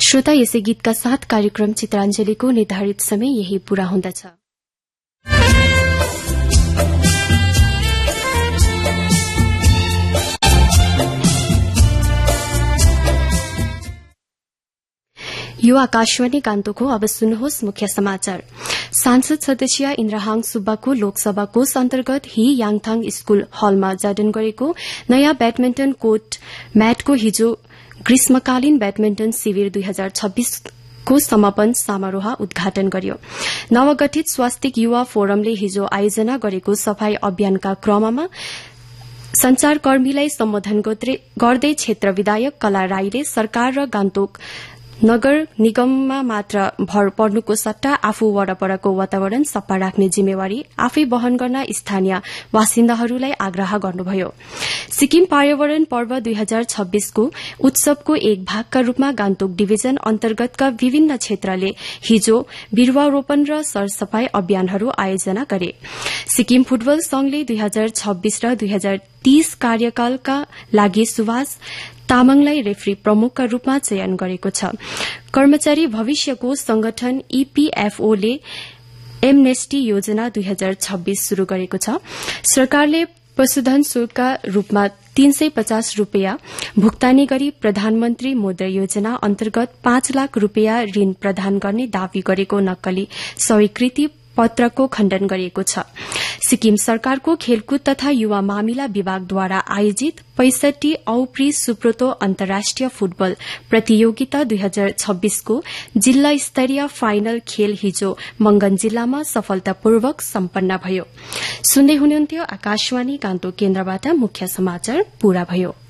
श्रोता, यसै गीतका साथ कार्यक्रम चित्राञ्जलीको निर्धारित समय यही पूरा हुँदछ। यो आकाशवाणी गान्तोक हो। अब सुन्नुहोस् मुख्य समाचार। सांसद सदस्य इन्द्रहाङ सुब्बाको लोकसभा कोष अन्तर्गत हि याङथाङ स्कूल हलमा उद्घाटन गरेको नयाँ ब्याडमिन्टन कोर्ट म्याटको हिजो ग्रीष्मकालीन ब्याडमिन्टन शिविर 2026 को समापन समारोह उद्घाटन गरियो। नवगठित स्वास्थिक युवा फोरमले हिजो आयोजना गरेको सफाई अभियानका क्रममा संचारकर्मीलाई सम्बोधन गर्दै क्षेत्र विधायक कला राईले सरकार र गान्तोक नगर निगममा मात्र भर पर्नुको सट्टा आफू वरपरको वातावरण सफा राख्ने जिम्मेवारी आफै वहन गर्न स्थानीय बासिन्दाहरूलाई आग्रह गर्नुभयो। सिक्किम पर्यावरण पर्व 2026 को उत्सवको एक भागका रूपमा गान्तोक डिभिजन अन्तर्गतका विभिन्न क्षेत्रले हिजो बिरूवारोपण र सरसफाई अभियानहरू आयोजना गरे। सिक्किम फुटबल संघले 2026 र 2030 कार्यकालका लागि सुभाष तामाङलाई रेफ्री प्रमुखका रूपमा चयन गरेको छ। कर्मचारी भविष्यको संगठन ईपीएफओ ले एमनेस्टी योजना 2026 शुरू गरेको छ। सरकारले पशुधन शुल्कका रूपमा 350 रूपियाँ भुक्तानी गरी प्रधानमन्त्री मुद्रा योजना अन्तर्गत 5 लाख रूपियाँ ऋण प्रदान गर्ने दावी गरेको नक्कली स्वीकृति पत्रको खण्डन गरिएको छ। सिक्किम सरकारको खेलकुद तथा युवा मामिला विभागद्वारा आयोजित 65 औप्री सुब्रतो अन्तर्राष्ट्रिय फुटबल प्रतियोगिता 2026 को जिल्ला स्तरीय फाइनल खेल हिजो मंगन जिल्लामा सफलतापूर्वक सम्पन्न भयो। सुन्दै हुनुहुन्थ्यो आकाशवाणी गान्तोक केन्द्रबाट मुख्य समाचार पूरा भयो।